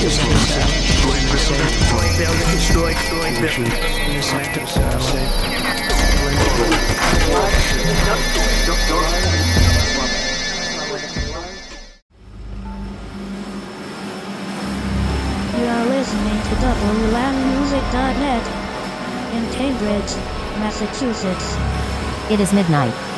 You are listening to WLANmusic.net in Cambridge, Massachusetts. It is midnight.